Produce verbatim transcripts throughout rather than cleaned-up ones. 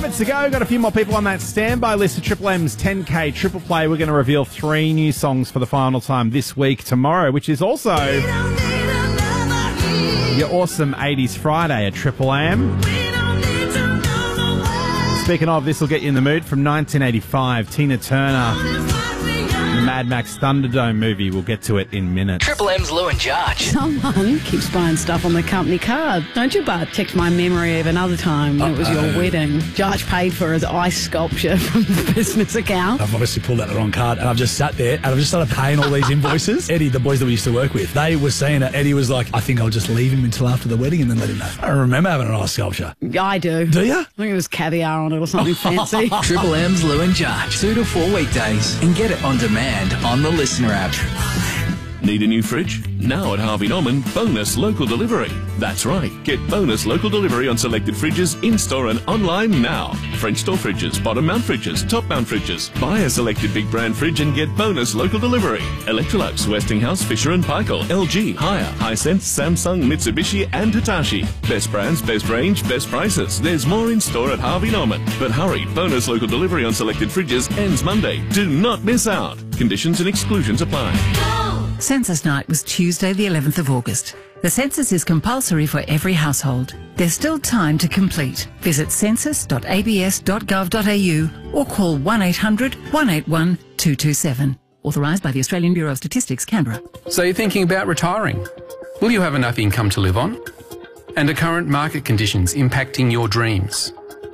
minutes to go. Got a few more people on that standby list of Triple M's ten K Triple Play. We're going to reveal three new songs for the final time this week, tomorrow, which is also your awesome eighties Friday at Triple M. Speaking of, this will get you in the mood. From nineteen eighty-five, Tina Turner, the Mad Max Thunderdome movie. We'll get to it in minutes. Triple M's Lou and Jarge. Someone keeps buying stuff on the company card. Don't you, Bart? Text my memory of another time when Uh-oh. It was your wedding. Jarge paid for his ice sculpture from the business account. I've obviously pulled out the wrong card, and I've just sat there, and I've just started paying all these invoices. Eddie, the boys that we used to work with, they were saying it. Eddie was like, I think I'll just leave him until after the wedding and then let him know. I don't remember having an ice sculpture. I do. Do you? I think it was caviar on it or something fancy. Triple M's Lou and Jarge. Two to four weekdays. And get it on demand on the Listener app. Need a new fridge? Now at Harvey Norman, bonus local delivery. That's right, get bonus local delivery on selected fridges in-store and online now. French door fridges, bottom mount fridges, top mount fridges. Buy a selected big brand fridge and get bonus local delivery. Electrolux, Westinghouse, Fisher and Paykel, L G, Haier, Hisense, Samsung, Mitsubishi and Hitachi. Best brands, best range, best prices. There's more in-store at Harvey Norman. But hurry, bonus local delivery on selected fridges ends Monday. Do not miss out. Conditions and exclusions apply. Census night was Tuesday the eleventh of August. The census is compulsory for every household. There's still time to complete. Visit census dot a b s dot gov dot a u or call one eight hundred, one eight one, two two seven. Authorised by the Australian Bureau of Statistics, Canberra. So you're thinking about retiring? Will you have enough income to live on? And are current market conditions impacting your dreams?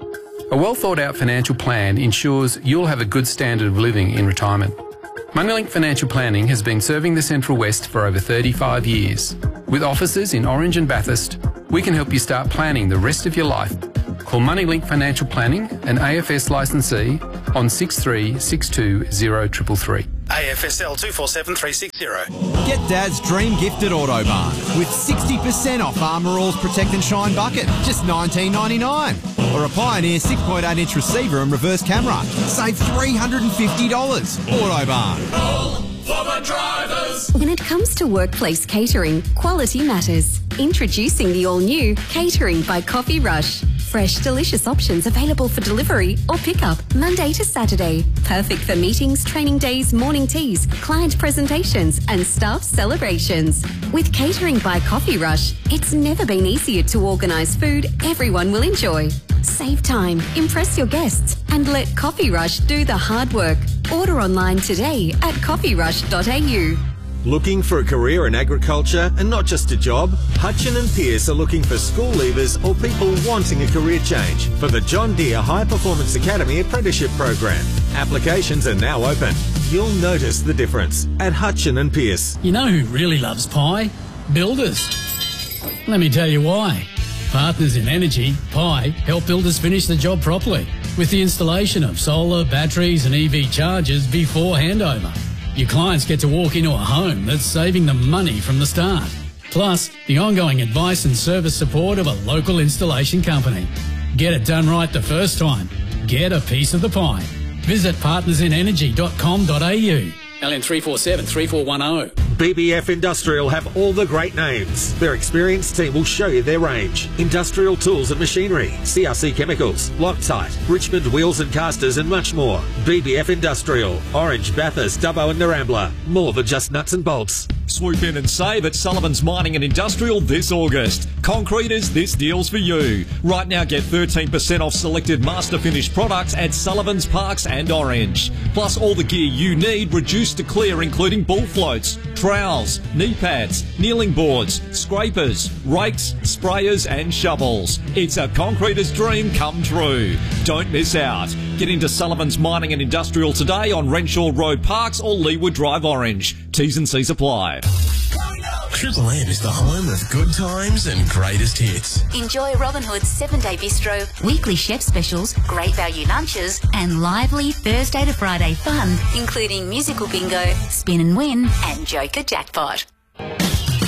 A well thought out financial plan ensures you'll have a good standard of living in retirement. Moneylink Financial Planning has been serving the Central West for over thirty-five years. With offices in Orange and Bathurst, we can help you start planning the rest of your life. Call Moneylink Financial Planning, an A F S licensee, on six three six two zero three three three. A F S L two four seven three six zero. Get Dad's dream gift at Autobarn with sixty percent off Armour All's Protect and Shine bucket, just nineteen ninety-nine. Or a Pioneer six point eight inch receiver and reverse camera, save three hundred fifty dollars. Autobarn. All for the drivers. When it comes to workplace catering, quality matters. Introducing the all-new Catering by Coffee Rush. Fresh, delicious options available for delivery or pickup Monday to Saturday. Perfect for meetings, training days, morning teas, client presentations and staff celebrations. With Catering by Coffee Rush, it's never been easier to organise food everyone will enjoy. Save time, impress your guests and let Coffee Rush do the hard work. Order online today at coffee rush dot a u. Looking for a career in agriculture and not just a job? Hutchin and Pearce are looking for school leavers or people wanting a career change for the John Deere High Performance Academy Apprenticeship Program. Applications are now open. You'll notice the difference at Hutchin and Pearce. You know who really loves pie? Builders. Let me tell you why. Partners in Energy, Pi, help builders finish the job properly with the installation of solar, batteries and E V chargers before handover. Your clients get to walk into a home that's saving them money from the start. Plus, the ongoing advice and service support of a local installation company. Get it done right the first time. Get a piece of the pie. Visit partners in energy dot com dot a u. L N three four seven three four one zero. B B F Industrial have all the great names. Their experienced team will show you their range. Industrial tools and machinery, C R C Chemicals, Loctite, Richmond Wheels and Casters and much more. B B F Industrial, Orange, Bathurst, Dubbo and Narambla. More than just nuts and bolts. Swoop in and save at Sullivan's Mining and Industrial this August. Concreters, this deal's for you. Right now get thirteen percent off selected Master Finish products at Sullivan's, Parks and Orange. Plus all the gear you need reduced to clear, including bull floats, trowels, knee pads, kneeling boards, scrapers, rakes, sprayers and shovels. It's a concreter's dream come true. Don't miss out. Get into Sullivan's Mining and Industrial today on Renshaw Road, Parks or Leeward Drive, Orange. T's and C's apply. Triple M is the home of good times and greatest hits. Enjoy Robin Hood's seven-day bistro, weekly chef specials, great value lunches, and lively Thursday to Friday fun, including musical bingo, spin and win, and Joker Jackpot.